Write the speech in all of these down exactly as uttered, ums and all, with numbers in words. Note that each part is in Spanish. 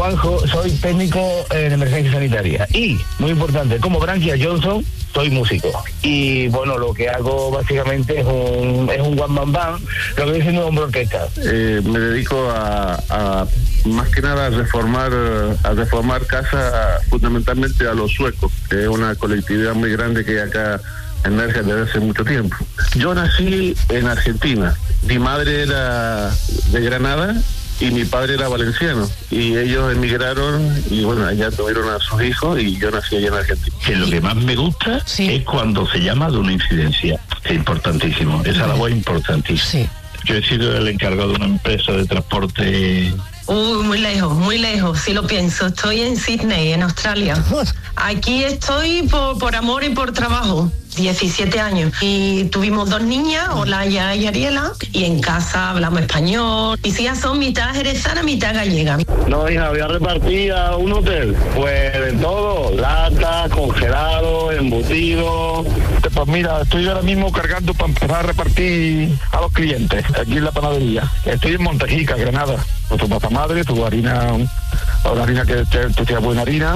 Juanjo, soy técnico en emergencia sanitaria. Y, muy importante, como Brankia Johnson, soy músico. Y bueno, lo que hago básicamente es un, es un one man band, lo que viene siendo una orquesta. Eh, me dedico a, a más que nada a reformar, a reformar casas fundamentalmente a los suecos, que es una colectividad muy grande que hay acá en Nerja desde hace mucho tiempo. Yo nací en Argentina. Mi madre era de Granada y mi padre era valenciano, y ellos emigraron y bueno, allá tuvieron a sus hijos y yo nací allá en Argentina. Que lo que más me gusta sí. es cuando se llama de una incidencia. Es importantísimo, esa labor es importantísima. Sí. Yo he sido el encargado de una empresa de transporte. Uy, muy lejos, muy lejos, sí lo pienso. Estoy en Sydney, en Australia. Aquí estoy por, por amor y por trabajo. diecisiete años. Y tuvimos dos niñas, Olaya y Ariela, y en casa hablamos español. Mis hijas son mitad jerezana, mitad gallega. No, hija, voy a repartir a un hotel. Pues de todo, lata, congelado, embutido. Pues mira, estoy ahora mismo cargando para empezar a repartir a los clientes, aquí en la panadería. Estoy en Montejica, Granada. Con tu papá madre, tu harina, la harina que te, te sea buena harina.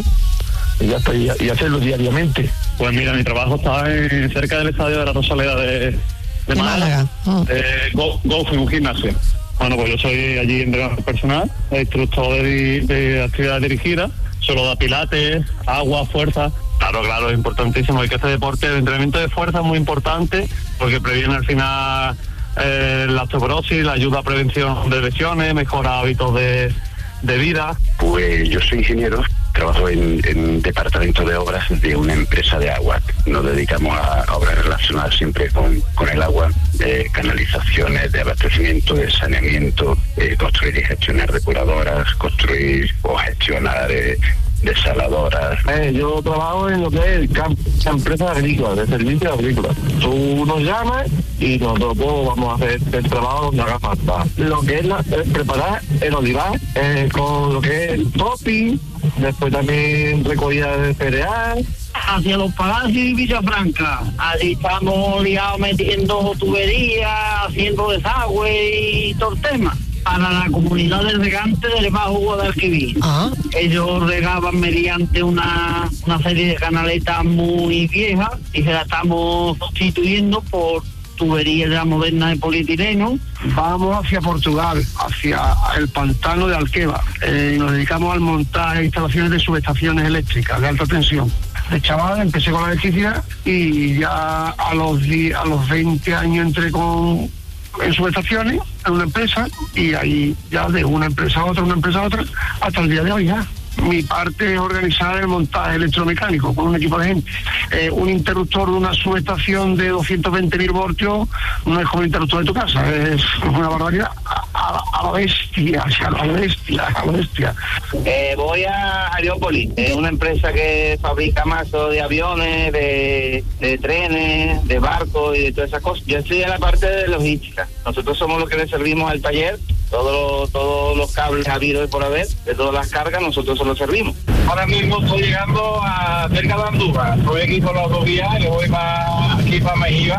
Y ya estoy, y hacerlo diariamente. Pues mira, mi trabajo está en, cerca del estadio de la Rosaleda de, de, de Málaga, oh. eh, Go, Golf en un gimnasio. Bueno, pues yo soy allí entrenador personal, instructor de, de actividad dirigida, solo da pilates, agua, fuerza. Claro, claro, es importantísimo. Hay que hacer deporte, el entrenamiento de fuerza es muy importante porque previene al final eh, la osteoporosis, la ayuda a prevención de lesiones, mejora hábitos de, de vida. Pues yo soy ingeniero. Trabajo en, en departamento de obras de una empresa de agua. Nos dedicamos a obras relacionadas siempre con, con el agua, de canalizaciones, de abastecimiento, de saneamiento, eh, construir y gestionar depuradoras, construir o gestionar eh, desaladoras. Eh, yo trabajo en lo que es el campo, empresa agrícola, de servicios agrícolas. Tú nos llamas y nosotros vamos a hacer el trabajo donde haga falta. Lo que es, la, es preparar el olivar eh, con lo que es el topping, después también recogida de cereal. Hacia los Palacios y Villafranca. Allí estamos liados metiendo tuberías, haciendo desagüe y todo el tema. Para la comunidad de regantes del Bajo Guadalquivir. ¿Ah? Ellos regaban mediante una, una serie de canaletas muy viejas y se la estamos sustituyendo por tuberías ya modernas de polietileno. Vamos hacia Portugal, hacia el pantano de Alqueva. Eh, nos dedicamos al montar instalaciones de subestaciones eléctricas de alta tensión. De chaval empecé con la electricidad y ya a los, a los veinte años entré con en subestaciones, en una empresa, y ahí ya de una empresa a otra, una empresa a otra, hasta el día de hoy ya. Mi parte es organizar el montaje electromecánico con un equipo de gente. Eh, un interruptor de una subestación de doscientos veinte mil voltios no es como el interruptor de tu casa, es una barbaridad. A, a, a la bestia, a la bestia, a la bestia. Eh, voy a Aerópolis, es una empresa que fabrica mazos de aviones, de, de trenes, de barcos y de todas esas cosas. Yo estoy en la parte de logística. Nosotros somos los que le servimos al taller. Todos todos los cables habidos y por haber, de todas las cargas, nosotros se los servimos. Ahora mismo estoy llegando a cerca de Andújar. Estoy aquí por la autovía y voy para aquí para Mejiva.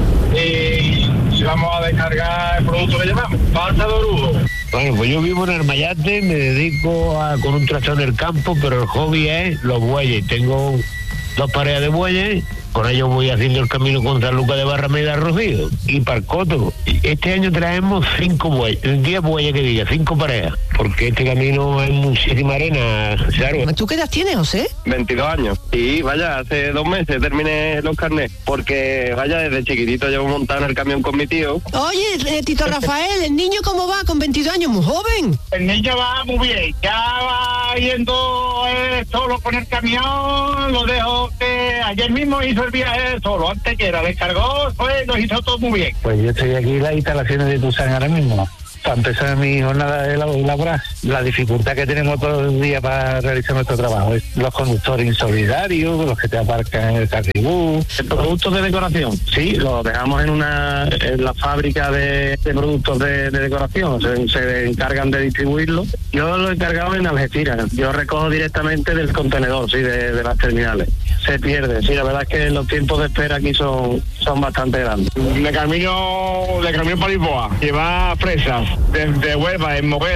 Y vamos a descargar el producto que llevamos. Falta de orujo. Bueno, pues yo vivo en Armayate, me dedico a, con un tractor del campo, pero el hobby es los bueyes. Tengo dos parejas de bueyes. Con ellos voy haciendo el camino con San Lucas de Barrameda Rocío y Parcoto. Este año traemos cinco bueyes, diez bueyes que diga, cinco parejas, porque este camino es muchísima arena, claro. ¿Tú qué edad tienes, José? veintidós años. Y vaya, hace dos meses terminé los carnés, porque vaya, desde chiquitito llevo montado en el camión con mi tío. Oye, Tito Rafael, ¿el niño cómo va con veintidós años? Muy joven. El niño va muy bien, ya va yendo eh, solo con el camión, lo dejo que ayer mismo hizo el viaje solo, antes que era, descargó, pues lo hizo todo muy bien. Pues yo estoy aquí en las instalaciones de Tucson ahora mismo, para empezar mi jornada de laboral. La dificultad que tenemos todos los días para realizar nuestro trabajo es los conductores insolidarios, los que te aparcan en el carribú. ¿Productos de decoración? Sí, los dejamos en una en la fábrica de, de productos de, de decoración, se, se encargan de distribuirlo. Yo lo he encargado en Algeciras, yo recojo directamente del contenedor, sí, de, de las terminales. Se pierde, sí, la verdad es que los tiempos de espera aquí son, son bastante grandes. De camino, de camino para Lisboa, lleva fresas, desde Huelva, en Moguer,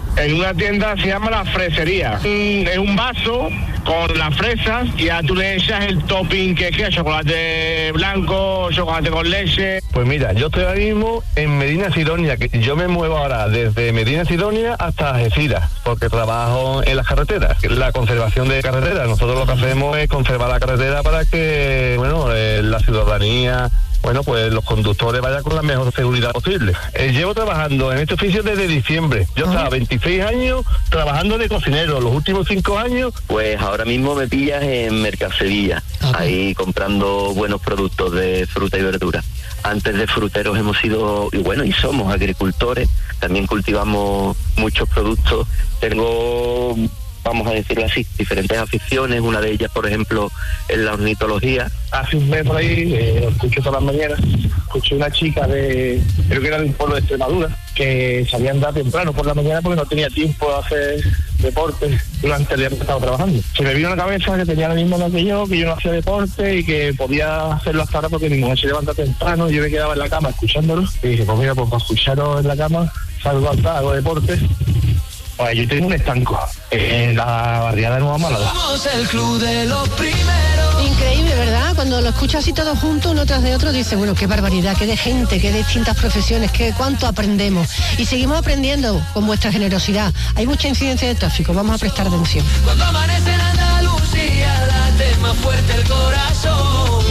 en una tienda se llama La Fresería. Es un vaso con las fresas y ya tú le echas el topping que quieras, chocolate blanco, chocolate con leche. Pues mira, yo estoy ahora mismo en Medina Sidonia, que yo me muevo ahora desde Medina Sidonia hasta Algeciras, porque trabajo en las carreteras, la conservación de carreteras. Nosotros lo que hacemos es conservar la carretera para que, bueno, eh, la ciudadanía, bueno, pues los conductores vayan con la mejor seguridad posible. Eh, llevo trabajando en este oficio desde diciembre. Yo uh-huh. estaba veintiséis años trabajando de cocinero. Los últimos cinco años... Pues ahora mismo me pillas en Mercasevilla, okay. ahí comprando buenos productos de fruta y verdura. Antes de fruteros hemos sido, y bueno, y somos agricultores. También cultivamos muchos productos. Tengo, vamos a decirlo así, diferentes aficiones. Una de ellas, por ejemplo, es la ornitología. Hace un mes por ahí, eh, lo escucho todas las mañanas, escuché una chica de, creo que era de un pueblo de Extremadura, que salía a andar temprano por la mañana porque no tenía tiempo de hacer deporte durante el día que estaba trabajando. Se me vino a la cabeza que tenía la misma edad que yo, que yo no hacía deporte y que podía hacerlo hasta ahora porque mi mujer se levanta temprano, yo me quedaba en la cama escuchándolo y dije, pues mira, pues para escucharos en la cama, salgo a andar, hago deporte. Pues yo tengo un estanco en la barriada de Nueva Málaga. Somos el club de los primeros. Increíble, ¿verdad? Cuando lo escuchas así todos juntos, uno tras de otro, dice, bueno, qué barbaridad, qué de gente, qué de distintas profesiones, qué cuánto aprendemos. Y seguimos aprendiendo con vuestra generosidad. Hay mucha incidencia de tráfico, vamos a prestar atención. Cuando amanece en Andalucía, late más fuerte el corazón.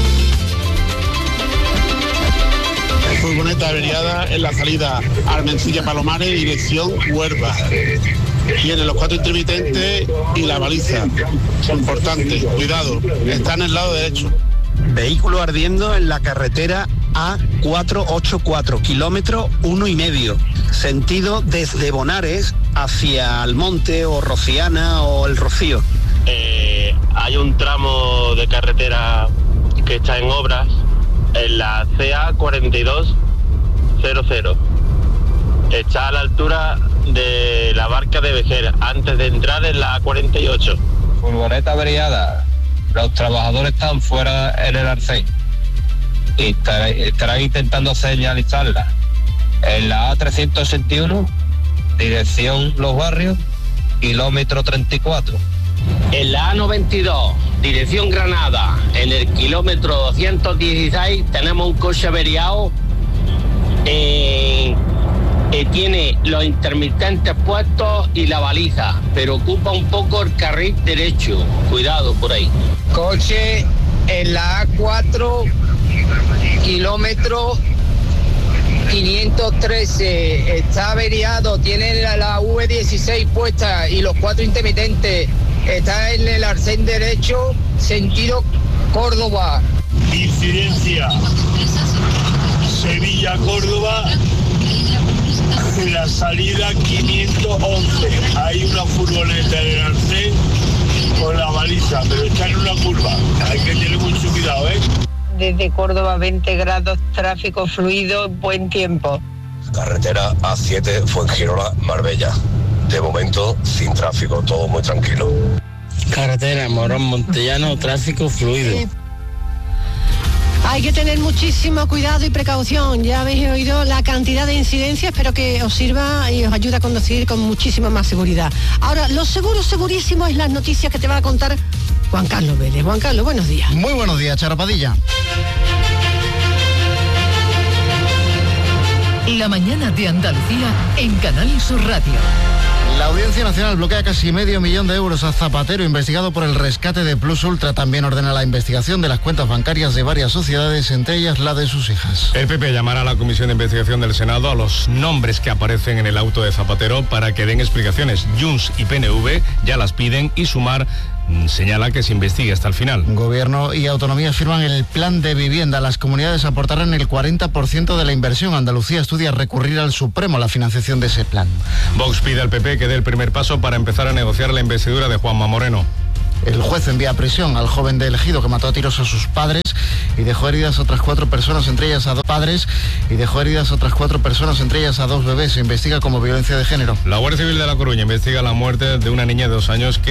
Furgoneta averiada en la salida Armencilla Palomares, dirección Huelva. Tiene los cuatro intermitentes y la baliza. Importante, cuidado, está en el lado derecho. Vehículo ardiendo en la carretera A cuatrocientos ochenta y cuatro, kilómetro uno y medio. Sentido desde Bonares hacia Almonte o Rociana o El Rocío. Eh, hay un tramo de carretera que está en obras en la C A cuarenta y dos cero cero. Está a la altura de la Barca de Vejer, antes de entrar en la A cuarenta y ocho. Furgoneta averiada. Los trabajadores están fuera en el arcén y estarán, estarán intentando señalizarla. En la A trescientos sesenta y uno, dirección Los Barrios, kilómetro treinta y cuatro. En la A noventa y dos, dirección Granada, en el kilómetro doscientos dieciséis, tenemos un coche averiado. Eh, eh, tiene los intermitentes puestos y la baliza, pero ocupa un poco el carril derecho. Cuidado por ahí. Coche en la A cuatro, kilómetro quinientos trece, está averiado, tiene la, la V dieciséis puesta y los cuatro intermitentes. Está en el arcén derecho, sentido Córdoba. Incidencia Sevilla-Córdoba, en la salida quinientos once. Hay una furgoneta en el arcén con la baliza, pero está en una curva. Hay que tener mucho cuidado, ¿eh? Desde Córdoba, veinte grados, tráfico fluido, buen tiempo. Carretera A siete, Fuengirola, Marbella. De momento, sin tráfico, todo muy tranquilo. Carretera Morón Montellano, tráfico fluido. Hay que tener muchísimo cuidado y precaución. Ya habéis oído la cantidad de incidencias, espero que os sirva y os ayude a conducir con muchísima más seguridad. Ahora, lo seguro, segurísimo es las noticias que te va a contar Juan Carlos Vélez. Juan Carlos, buenos días. Muy buenos días, Charo Padilla. La mañana de Andalucía en Canal Sur Radio. La Audiencia Nacional bloquea casi medio millón de euros a Zapatero, investigado por el rescate de Plus Ultra. También ordena la investigación de las cuentas bancarias de varias sociedades, entre ellas la de sus hijas. El P P llamará a la Comisión de Investigación del Senado a los nombres que aparecen en el auto de Zapatero para que den explicaciones. Junts y P N V ya las piden y Sumar señala que se investigue hasta el final. Gobierno y autonomías firman el plan de vivienda. Las comunidades aportarán el cuarenta por ciento de la inversión. Andalucía estudia recurrir al Supremo la financiación de ese plan. Vox pide al P P que dé el primer paso para empezar a negociar la investidura de Juanma Moreno. El juez envía a prisión al joven de Elegido que mató a tiros a sus padres y dejó heridas a otras cuatro personas, entre ellas a dos padres, y dejó heridas a otras cuatro personas, entre ellas a dos bebés. Se investiga como violencia de género. La Guardia Civil de La Coruña investiga la muerte de una niña de dos años que